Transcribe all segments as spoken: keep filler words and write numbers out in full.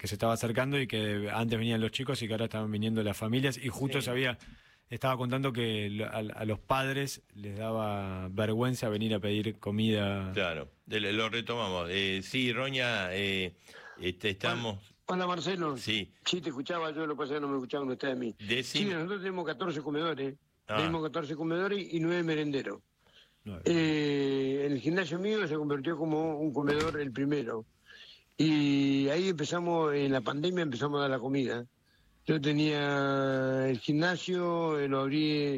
que se estaba acercando y que antes venían los chicos y que ahora estaban viniendo las familias, y justo Sí. sabía, estaba contando que lo- a, a los padres les daba vergüenza venir a pedir comida. Claro, de- lo retomamos. Eh, sí, Roña, eh, este, Hola, estamos... hola, Marcelo. Sí, Sí, te escuchaba yo, lo que pasa es que no me escuchaban ustedes a mí. Sí, decime... nosotros tenemos catorce comedores. Ah, Tenemos catorce comedores y nueve merenderos. No, Eh, el gimnasio mío se convirtió como un comedor el primero. Y ahí empezamos, en la pandemia empezamos a dar la comida. Yo tenía el gimnasio, eh, lo abrí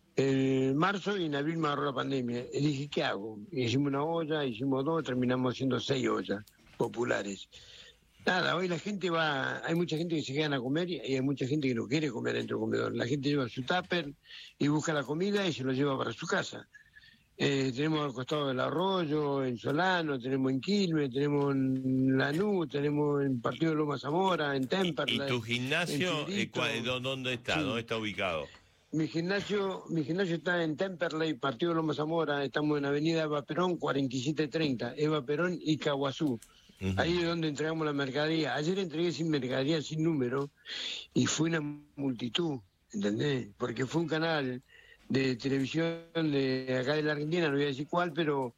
en marzo y en abril me agarró la pandemia. Y dije, ¿qué hago? Y hicimos una olla, hicimos dos, terminamos haciendo seis ollas populares. Nada, hoy la gente va, hay mucha gente que se quedan a comer y hay mucha gente que no quiere comer dentro del comedor. La gente lleva su tupper y busca la comida y se lo lleva para su casa. Eh, tenemos al costado del Arroyo, en Solano, tenemos en Quilmes, tenemos en Lanús, tenemos en Partido de Loma Zamora, en ¿y, Temperley, y tu en gimnasio, eh, Fiorito. cua- dó- dónde está? Sí. ¿Dónde está ubicado? Mi gimnasio, mi gimnasio está en Temperley, Partido de Loma Zamora, estamos en Avenida Eva Perón cuarenta y siete treinta, Eva Perón y Caguazú. Ujú. Ahí es donde entregamos la mercadería. Ayer entregué sin mercadería, sin número, y fue una multitud, ¿entendés? Porque fue un canal de televisión de acá de la Argentina, no voy a decir cuál, pero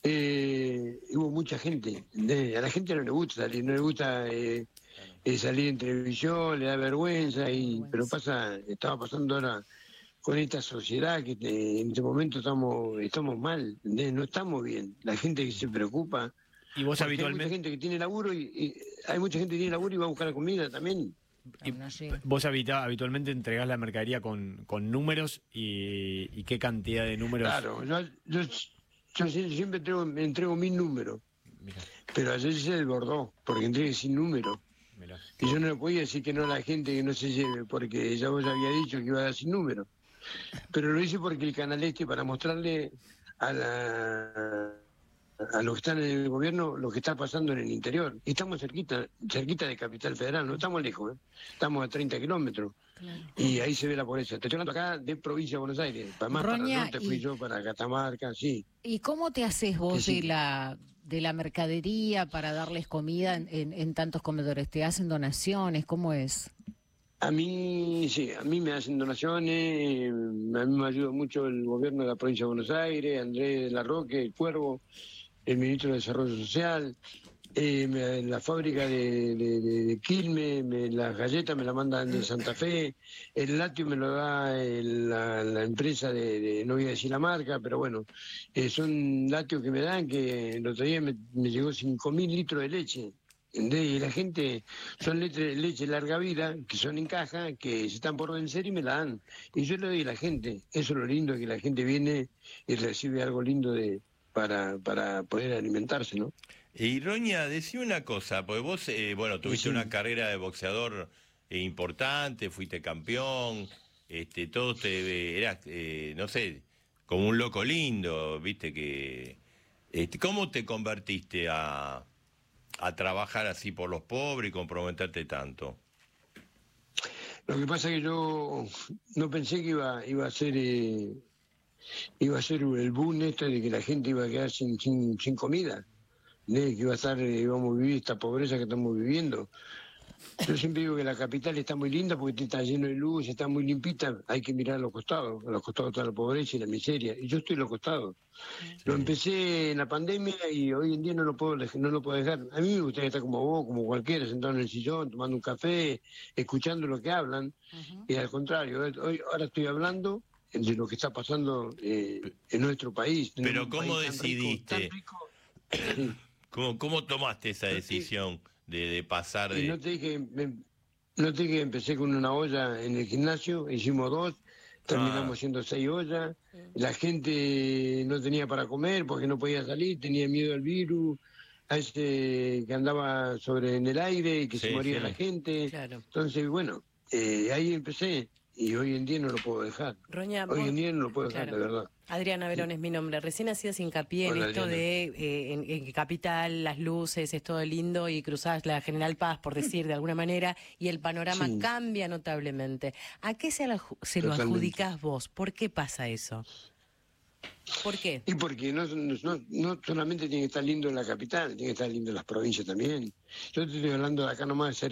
eh, hubo mucha gente, ¿entendés? A la gente no le gusta salir, no le gusta eh, eh, salir en televisión, le da vergüenza, y pero pasa, estaba pasando ahora con esta sociedad que te- en este momento estamos estamos mal, ¿entendés? No estamos bien. La gente que se preocupa. ¿Y vos Porque hay mucha habitualmente, gente que tiene laburo y, y hay mucha gente que tiene laburo y va a buscar comida también. y Aún no llega. vos habita- habitualmente entregás la mercadería con, con números y, y qué cantidad de números? Claro, yo, yo, yo sie- siempre entrego, entrego mil números, Mirá, pero ayer se desbordó porque entregué sin número. mirá. Y yo no le podía decir que no a la gente que no se lleve, porque ya vos había dicho que iba a dar sin número. Pero lo hice porque el canal este, para mostrarle a la a los que están en el gobierno lo que está pasando en el interior. Y estamos cerquita, cerquita de Capital Federal, no estamos lejos, ¿eh? Estamos a treinta kilómetros. Claro. Y ahí se ve la pobreza. Te estoy hablando acá de provincia de Buenos Aires. Para más para el Roña, norte fui y- yo, para Catamarca, sí. ¿Y cómo te haces vos Que sí. de la de la mercadería para darles comida en, en- en tantos comedores? ¿Te hacen donaciones? ¿Cómo es? A mí, sí, a mí me hacen donaciones, a mí me ayuda mucho el gobierno de la provincia de Buenos Aires, Andrés Larroque, el Cuervo, el ministro de Desarrollo Social, eh, me- la fábrica de, de, de- de Quilmes, me- las galletas me la mandan de Santa Fe, el lácteo me lo da el- la, la empresa de, de- no voy a decir la marca, pero bueno, eh, son lácteos que me dan, que el otro día me, me llegó cinco mil litros de leche. ¿Entendés? Y la gente, son leche, leche larga vida, que son en caja, que se están por vencer y me la dan. Y yo le doy a la gente. Eso es lo lindo, que la gente viene y recibe algo lindo de para, para poder alimentarse, ¿no? Y Roña, decime una cosa, porque vos, eh, bueno, tuviste Sí. una carrera de boxeador eh, importante, fuiste campeón, este, todo te, eras, eh, no sé, como un loco lindo, viste que... Este, ¿cómo te convertiste a, a trabajar así por los pobres y comprometerte tanto? Lo que pasa es que yo no pensé que iba, iba a ser eh, iba a ser el boom este de que la gente iba a quedar sin, sin, sin comida, ¿entendés? Que iba a estar, eh, íbamos a vivir esta pobreza que estamos viviendo. Yo siempre digo que la capital está muy linda porque está lleno de luz, está muy limpita, hay que mirar a los costados, a los costados está la pobreza y la miseria, y yo estoy a los costados. Lo empecé en la pandemia y hoy en día no lo puedo dej- no lo puedo dejar. A mí me gustaría estar como vos, como cualquiera, sentado en el sillón, tomando un café, escuchando lo que hablan, y al contrario, hoy, ahora estoy hablando de lo que está pasando eh, en nuestro país. en Pero un ¿cómo país tan rico, decidiste? tan rico. Sí. ¿Cómo, cómo tomaste esa decisión de, de pasar Y no de... te dije, me- no te dije que empecé con una olla en el gimnasio, hicimos dos, terminamos Ah. haciendo seis ollas, la gente no tenía para comer porque no podía salir, tenía miedo al virus, a ese que andaba sobre en el aire y que Sí, se moría sí. la gente. Claro. Entonces, bueno, eh, ahí empecé y hoy en día no lo puedo dejar. Roña, Hoy vos- en día no lo puedo dejar, claro. la verdad. Adriana Verón es mi nombre. Recién hacías hincapié en Hola, esto Adriana. de eh, en, en Capital, las luces, es todo lindo y cruzás la General Paz, por decir de alguna manera, y el panorama Sí. cambia notablemente. ¿A qué se lo, aju- se lo Totalmente. adjudicás vos? ¿Por qué pasa eso? ¿Por qué? Y porque no, no, no solamente tiene que estar lindo en la capital, tiene que estar lindo en las provincias también. Yo te estoy hablando de acá nomás,